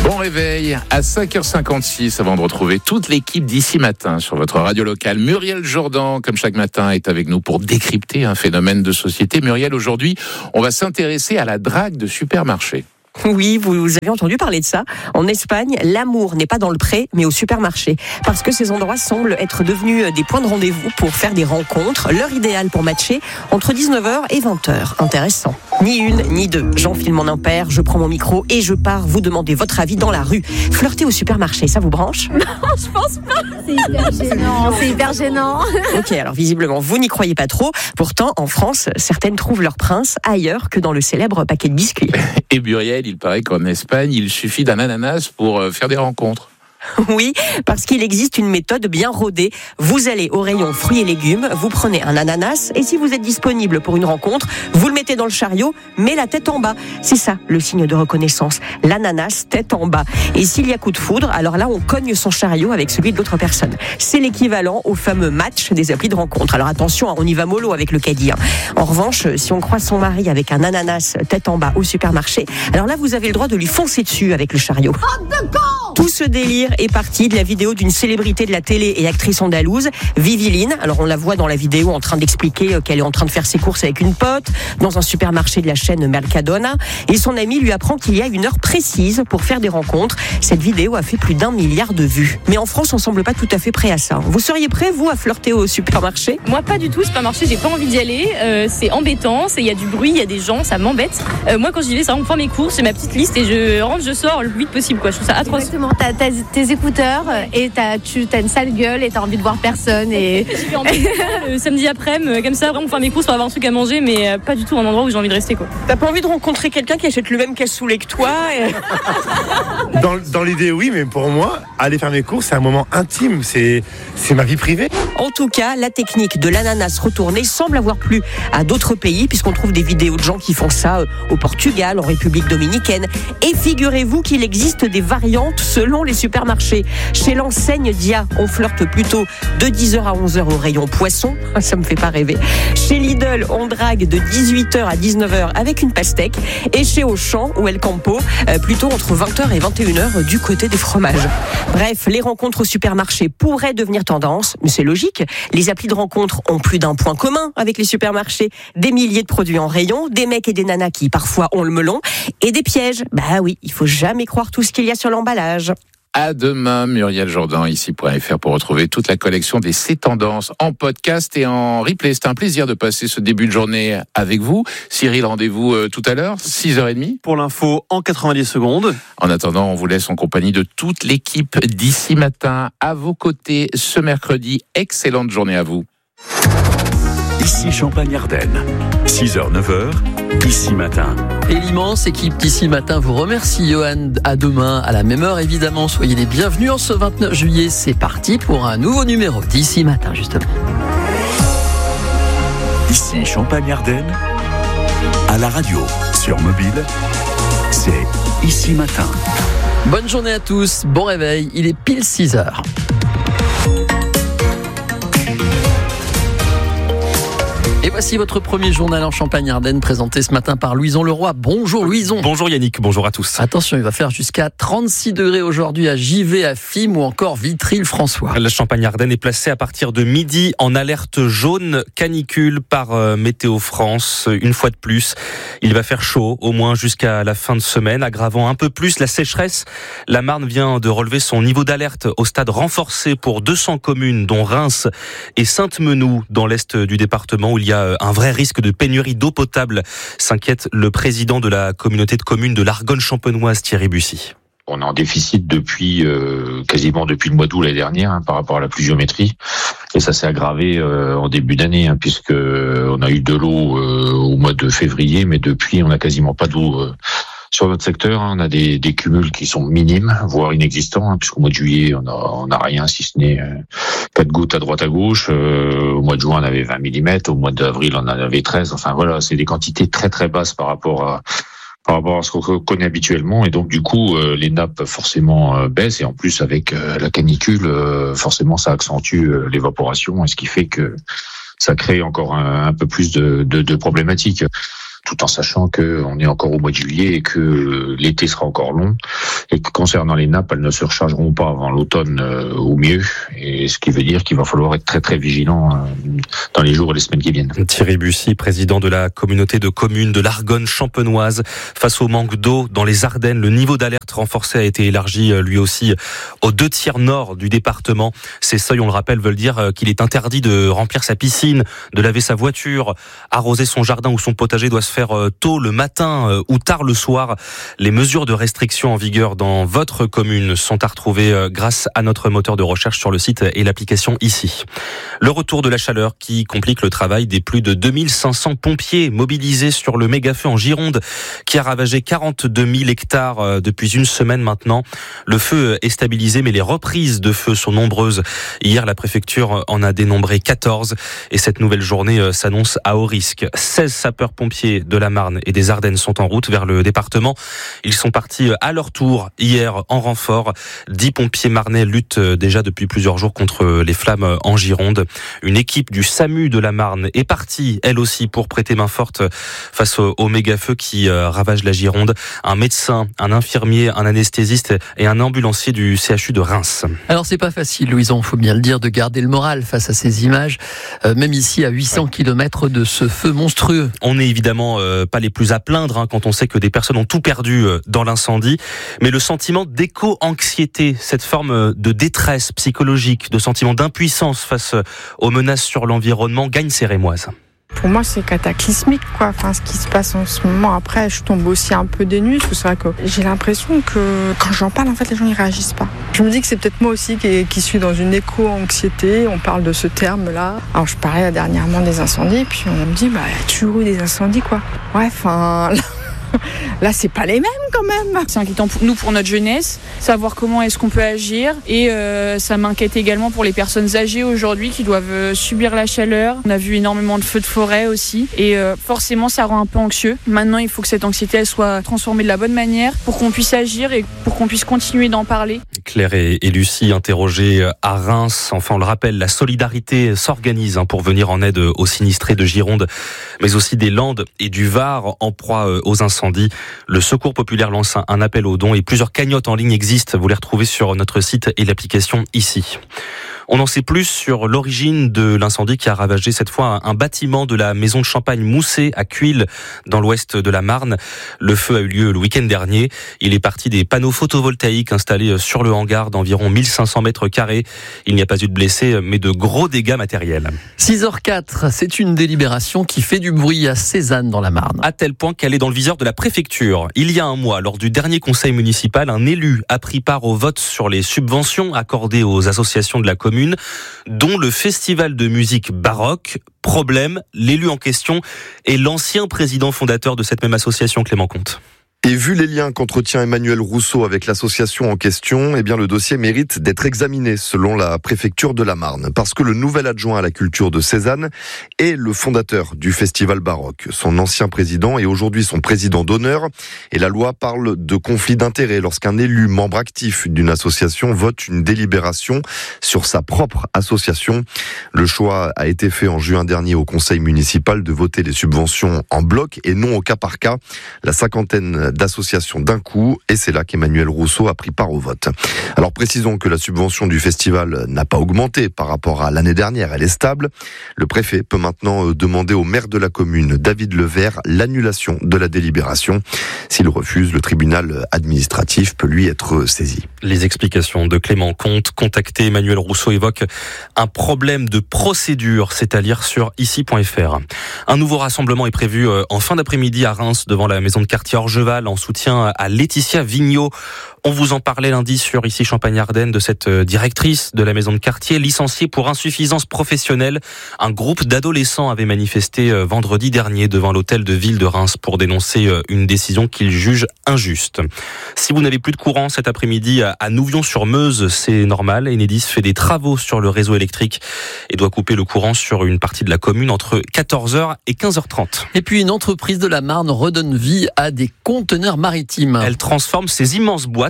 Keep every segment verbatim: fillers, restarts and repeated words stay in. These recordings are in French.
Bon réveil à cinq heures cinquante-six avant de retrouver toute l'équipe d'Ici Matin sur votre radio locale. Muriel Jourdan, comme chaque matin, est avec nous pour décrypter un phénomène de société. Muriel, aujourd'hui, on va s'intéresser à la drague de supermarché. Oui, vous avez entendu parler de ça. En Espagne, l'amour n'est pas dans le pré, mais au supermarché. Parce que ces endroits semblent être devenus des points de rendez-vous pour faire des rencontres. L'heure idéale pour matcher, entre dix-neuf heures et vingt heures. Intéressant. Ni une, ni deux. J'enfile mon impair, je prends mon micro et je pars vous demander votre avis dans la rue. Flirter au supermarché, ça vous branche ? Non, je pense pas. C'est hyper gênant. C'est hyper gênant. Ok, alors visiblement, vous n'y croyez pas trop. Pourtant, en France, certaines trouvent leur prince ailleurs que dans le célèbre paquet de biscuits. Et Muriel, il paraît qu'en Espagne, il suffit d'un ananas pour faire des rencontres. Oui, parce qu'il existe une méthode bien rodée. Vous allez au rayon fruits et légumes, vous prenez un ananas et si vous êtes disponible pour une rencontre, vous le mettez dans le chariot, mais la tête en bas. C'est ça, le signe de reconnaissance. L'ananas, tête en bas. Et s'il y a coup de foudre, alors là, on cogne son chariot avec celui de l'autre personne. C'est l'équivalent au fameux match des applis de rencontre. Alors attention, on y va mollo avec le caddie. En revanche, si on croise son mari avec un ananas tête en bas au supermarché, alors là, vous avez le droit de lui foncer dessus avec le chariot. Tout ce délire est parti de la vidéo d'une célébrité de la télé et actrice andalouse, Viviline. Alors on la voit dans la vidéo en train d'expliquer qu'elle est en train de faire ses courses avec une pote dans un supermarché de la chaîne Mercadona et son ami lui apprend qu'il y a une heure précise pour faire des rencontres. Cette vidéo a fait plus d'un milliard de vues. Mais en France, on semble pas tout à fait prêt à ça. Vous seriez prêt, vous, à flirter au supermarché ? Moi, pas du tout. Supermarché, j'ai pas envie d'y aller. Euh, c'est embêtant. Il y a du bruit, il y a des gens, ça m'embête. Euh, moi, quand j'y vais, ça on prend mes courses, j'ai ma petite liste et je rentre, je sors le plus vite possible. Quoi. Je trouve ça atroce. Exactement. T'as, t'as tes écouteurs et t'as, tu as une sale gueule et t'as envie de voir personne. Et j'y vais en le samedi après-midi, comme ça, vraiment faire mes courses pour avoir un truc à manger, mais euh, pas du tout un endroit où j'ai envie de rester. Quoi. T'as pas envie de rencontrer quelqu'un qui achète le même cassoulet que toi et... dans, dans l'idée, oui, mais pour moi, aller faire mes courses, c'est un moment intime, c'est, c'est ma vie privée. En tout cas, la technique de l'ananas retourné semble avoir plu à d'autres pays, puisqu'on trouve des vidéos de gens qui font ça au Portugal, en République dominicaine. Et figurez-vous qu'il existe des variantes selon les supermarchés. Chez l'enseigne Dia, on flirte plutôt de dix heures à onze heures au rayon poisson. Ça me fait pas rêver. Chez Lidl, on drague de dix-huit heures à dix-neuf heures avec une pastèque. Et chez Auchan ou El Campo, plutôt entre vingt heures et vingt et une heures du côté des fromages. Bref, les rencontres au supermarché pourraient devenir tendance, mais c'est logique. Les applis de rencontres ont plus d'un point commun avec les supermarchés. Des milliers de produits en rayon, des mecs et des nanas qui parfois ont le melon, et des pièges. Bah oui, il faut jamais croire tout ce qu'il y a sur l'emballage. À demain, Muriel Jourdan, ici point F R pour retrouver toute la collection des C'est Tendances en podcast et en replay. C'est un plaisir de passer ce début de journée avec vous. Cyril, rendez-vous euh, tout à l'heure, six heures trente. Pour l'info, en quatre-vingt-dix secondes. En attendant, on vous laisse en compagnie de toute l'équipe d'Ici Matin à vos côtés ce mercredi. Excellente journée à vous. Ici Champagne-Ardenne, six heures neuf heures, Ici Matin. Et l'immense équipe d'Ici Matin vous remercie, Johan. À demain, à la même heure, évidemment. Soyez les bienvenus en ce vingt-neuf juillet. C'est parti pour un nouveau numéro d'Ici Matin, justement. Ici Champagne-Ardenne, à la radio, sur mobile, c'est Ici Matin. Bonne journée à tous, bon réveil, il est pile six heures. Et voici votre premier journal en Champagne-Ardenne présenté ce matin par Louison Leroy. Bonjour Louison. Bonjour Yannick, bonjour à tous. Attention, il va faire jusqu'à trente-six degrés aujourd'hui à Givet, à Fismes ou encore Vitry-le-François. La Champagne-Ardenne est placée à partir de midi en alerte jaune canicule par euh, Météo France. Une fois de plus, il va faire chaud au moins jusqu'à la fin de semaine, aggravant un peu plus la sécheresse. La Marne vient de relever son niveau d'alerte au stade renforcé pour deux cents communes, dont Reims et Sainte-Menou, dans l'est du département, où il y a un vrai risque de pénurie d'eau potable, s'inquiète le président de la communauté de communes de l'Argonne champenoise, Thierry Bussy. On est en déficit depuis euh, quasiment depuis le mois d'août l'année dernière hein, par rapport à la pluviométrie, et ça s'est aggravé euh, en début d'année hein, puisque on a eu de l'eau euh, au mois de février, mais depuis on n'a quasiment pas d'eau euh, sur notre secteur. Hein. On a des, des cumuls qui sont minimes, voire inexistants, hein, puisqu'au mois de juillet on a, on a rien si ce n'est euh, quatre gouttes à droite à gauche. Euh, au mois de juin on avait vingt millimètres, au mois d'avril on en avait treize. Enfin voilà, c'est des quantités très très basses par rapport à par rapport à ce qu'on connaît habituellement, et donc du coup euh, les nappes forcément euh, baissent, et en plus avec euh, la canicule euh, forcément ça accentue euh, l'évaporation, et ce qui fait que ça crée encore un, un peu plus de, de, de problématiques, tout en sachant que on est encore au mois de juillet et que l'été sera encore long Et concernant les nappes, elles ne se rechargeront pas avant l'automne euh, au mieux, et ce qui veut dire qu'il va falloir être très très vigilant euh, dans les jours et les semaines qui viennent. Thierry Bussy, président de la communauté de communes de l'Argonne champenoise. Face au manque d'eau dans les Ardennes, le niveau d'alerte renforcé a été élargi lui aussi aux deux tiers nord du département. Ces seuils, on le rappelle, veulent dire qu'il est interdit de remplir sa piscine, de laver sa voiture, arroser son jardin ou son potager doit se faire tôt le matin ou tard le soir. Les mesures de restriction en vigueur dans votre commune sont à retrouver grâce à notre moteur de recherche sur le site et l'application ici. Le retour de la chaleur qui complique le travail des plus de deux mille cinq cents pompiers mobilisés sur le méga-feu en Gironde qui a ravagé quarante-deux mille hectares depuis une semaine maintenant. Le feu est stabilisé mais les reprises de feu sont nombreuses. Hier, la préfecture en a dénombré quatorze et cette nouvelle journée s'annonce à haut risque. seize sapeurs-pompiers de la Marne et des Ardennes sont en route vers le département. Ils sont partis à leur tour hier en renfort. Dix pompiers marnais luttent déjà depuis plusieurs jours contre les flammes en Gironde. Une équipe du SAMU de la Marne est partie, elle aussi, pour prêter main forte face au, au méga-feu qui euh, ravage la Gironde. Un médecin, un infirmier, un anesthésiste et un ambulancier du C H U de Reims. Alors c'est pas facile, Louison, faut bien le dire, de garder le moral face à ces images, euh, même ici à huit cents ouais. kilomètres de ce feu monstrueux. On n'est évidemment euh, pas les plus à plaindre hein, quand on sait que des personnes ont tout perdu euh, dans l'incendie, mais le sentiment d'éco-anxiété, cette forme de détresse psychologique, de sentiment d'impuissance face aux menaces sur l'environnement gagne ses Rémoises. Pour moi, c'est cataclysmique, quoi. Enfin, ce qui se passe en ce moment. Après, je tombe aussi un peu des nues, parce que c'est vrai que j'ai l'impression que quand j'en parle, en fait, les gens, ils réagissent pas. Je me dis que c'est peut-être moi aussi qui, qui suis dans une éco-anxiété. On parle de ce terme-là. Alors, je parlais dernièrement des incendies, puis on me dit, bah, il y a toujours eu des incendies, quoi. Ouais, enfin... Là, c'est pas les mêmes quand même. C'est inquiétant pour nous, pour notre jeunesse, savoir comment est-ce qu'on peut agir. Et euh, ça m'inquiète également pour les personnes âgées aujourd'hui qui doivent euh, subir la chaleur. On a vu énormément de feux de forêt aussi. Et euh, forcément, ça rend un peu anxieux. Maintenant, il faut que cette anxiété elle soit transformée de la bonne manière pour qu'on puisse agir et pour qu'on puisse continuer d'en parler. Claire et, et Lucie, interrogées à Reims. Enfin, on le rappelle, la solidarité s'organise hein, pour venir en aide aux sinistrés de Gironde, mais aussi des Landes et du Var en proie euh, aux incendies. Le Secours populaire lance un appel aux dons et plusieurs cagnottes en ligne existent. Vous les retrouvez sur notre site et l'application ici. On en sait plus sur l'origine de l'incendie qui a ravagé cette fois un bâtiment de la maison de champagne Mousset à Cuil, dans l'ouest de la Marne. Le feu a eu lieu le week-end dernier. Il est parti des panneaux photovoltaïques installés sur le hangar d'environ mille cinq cents mètres carrés. Il n'y a pas eu de blessés, mais de gros dégâts matériels. six heures quatre, c'est une délibération qui fait du bruit à Cézanne dans la Marne. À tel point qu'elle est dans le viseur de la préfecture. Il y a un mois, lors du dernier conseil municipal, un élu a pris part au vote sur les subventions accordées aux associations de la commune, dont le festival de musique baroque. Problème, l'élu en question est l'ancien président fondateur de cette même association, Clément Comte. Et vu les liens qu'entretient Emmanuel Rousseau avec l'association en question, eh bien le dossier mérite d'être examiné selon la préfecture de la Marne. Parce que le nouvel adjoint à la culture de Cézanne est le fondateur du festival baroque. Son ancien président est aujourd'hui son président d'honneur. Et la loi parle de conflit d'intérêts lorsqu'un élu membre actif d'une association vote une délibération sur sa propre association. Le choix a été fait en juin dernier au conseil municipal de voter les subventions en bloc et non au cas par cas. La cinquantaine d'associations d'un coup, et c'est là qu'Emmanuel Rousseau a pris part au vote. Alors précisons que la subvention du festival n'a pas augmenté par rapport à l'année dernière, elle est stable. Le préfet peut maintenant demander au maire de la commune, David Levert, l'annulation de la délibération. S'il refuse, le tribunal administratif peut lui être saisi. Les explications de Clément Comte, contacté, Emmanuel Rousseau évoque un problème de procédure, c'est à lire sur ici point f r. Un nouveau rassemblement est prévu en fin d'après-midi à Reims devant la maison de quartier Orgeval en soutien à Laetitia Vigneault. On vous en parlait lundi sur ici Champagne-Ardenne de cette directrice de la maison de quartier licenciée pour insuffisance professionnelle. Un groupe d'adolescents avait manifesté vendredi dernier devant l'hôtel de ville de Reims pour dénoncer une décision qu'ils jugent injuste. Si vous n'avez plus de courant cet après-midi à Nouvion-sur-Meuse, c'est normal. Enedis fait des travaux sur le réseau électrique et doit couper le courant sur une partie de la commune entre quatorze heures et quinze heures trente. Et puis une entreprise de la Marne redonne vie à des conteneurs maritimes. Elle transforme ces immenses boîtes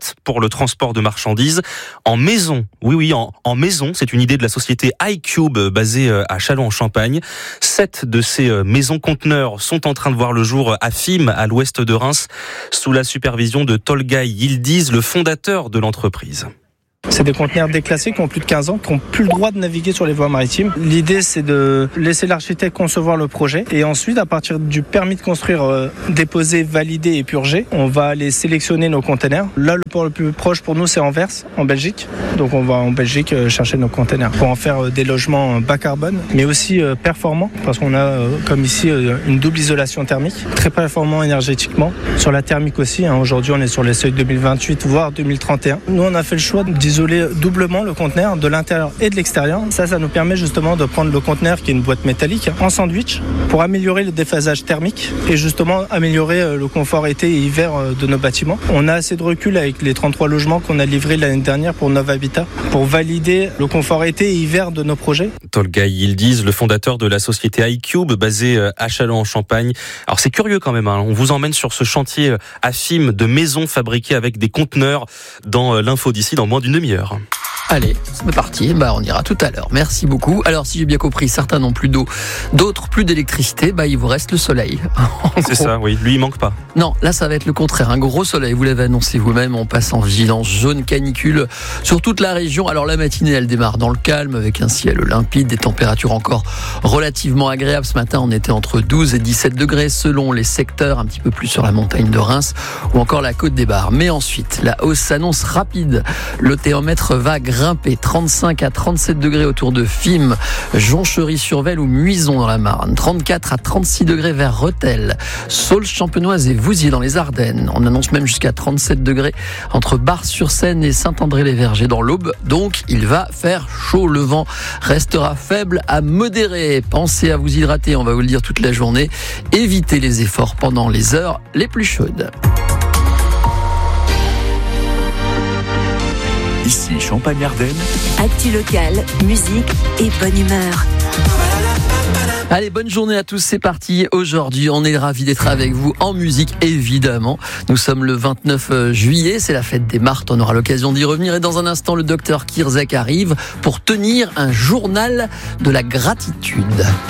flotte pour le transport de marchandises en maison. Oui, oui, en, en maison. C'est une idée de la société iCube basée à Châlons-en-Champagne. Sept de ces maisons conteneurs sont en train de voir le jour à Fismes, à l'ouest de Reims, sous la supervision de Tolga Yildiz, le fondateur de l'entreprise. C'est des conteneurs déclassés qui ont plus de quinze ans, qui n'ont plus le droit de naviguer sur les voies maritimes. L'idée, c'est de laisser l'architecte concevoir le projet et ensuite, à partir du permis de construire euh, déposé, validé et purgé, on va aller sélectionner nos conteneurs. Là, le port le plus proche pour nous, c'est Anvers, en Belgique. Donc, on va en Belgique euh, chercher nos conteneurs pour en faire euh, des logements bas carbone, mais aussi euh, performants, parce qu'on a, euh, comme ici, euh, une double isolation thermique, très performant énergétiquement. Sur la thermique aussi, hein, aujourd'hui, on est sur les seuils deux mille vingt-huit, voire deux mille trente et un. Nous, on a fait le choix d'isoler doublement le conteneur de l'intérieur et de l'extérieur. Ça, ça nous permet justement de prendre le conteneur qui est une boîte métallique en sandwich pour améliorer le déphasage thermique et justement améliorer le confort été et hiver de nos bâtiments. On a assez de recul avec les trente-trois logements qu'on a livrés l'année dernière pour Nov Habitat pour valider le confort été et hiver de nos projets. Tolga Yildiz, le fondateur de la société iCube basée à Châlons-en-Champagne. Alors c'est curieux quand même, hein. On vous emmène sur ce chantier à Fismes de maisons fabriquées avec des conteneurs dans l'info d'ici dans moins d'une demi-heure. Allez, c'est parti, bah, on ira tout à l'heure. Merci beaucoup. Alors, si j'ai bien compris, certains n'ont plus d'eau, d'autres plus d'électricité, bah, il vous reste le soleil. C'est ça, oui. Lui, il manque pas. Non, là, ça va être le contraire. Un gros soleil, vous l'avez annoncé vous-même. On passe en vigilance jaune canicule sur toute la région. Alors, la matinée, elle démarre dans le calme avec un ciel limpide, des températures encore relativement agréables. Ce matin, on était entre douze et dix-sept degrés selon les secteurs, un petit peu plus sur la montagne de Reims ou encore la côte des Barres. Mais ensuite, la hausse s'annonce rapide. Le thermomètre va grimper trente-cinq à trente-sept degrés autour de Fismes, Jonchery-sur-Vesle ou Muison dans la Marne, trente-quatre à trente-six degrés vers Rethel, Saulx-Champenoise et Vouziers dans les Ardennes. On annonce même jusqu'à trente-sept degrés entre Bar-sur-Seine et Saint-André-les-Vergers dans l'Aube. Donc il va faire chaud, le vent restera faible à modéré. Pensez à vous hydrater, on va vous le dire toute la journée. Évitez les efforts pendant les heures les plus chaudes. Ici Champagne-Ardenne. Actu locale, musique et bonne humeur. Allez, bonne journée à tous, c'est parti. Aujourd'hui, on est ravis d'être avec vous en musique, évidemment. Nous sommes le vingt-neuf juillet, c'est la fête des Martes, on aura l'occasion d'y revenir. Et dans un instant, le docteur Kirzek arrive pour tenir un journal de la gratitude.